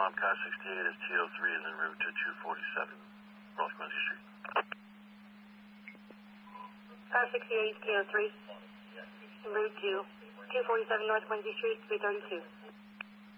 car 68 is TO3 is en route to 247 North Quincy Street. Car 68 TO3 en route to 247 North Quincy Street, 332.